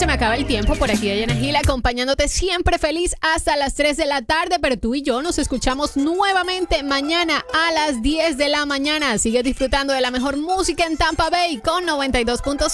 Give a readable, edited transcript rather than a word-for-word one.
se me acaba el tiempo. Por aquí Dayana Gil acompañándote siempre feliz hasta las 3 de la tarde. Pero tú y yo nos escuchamos nuevamente mañana a las 10 de la mañana. Sigue disfrutando de la mejor música en Tampa Bay con 92.5.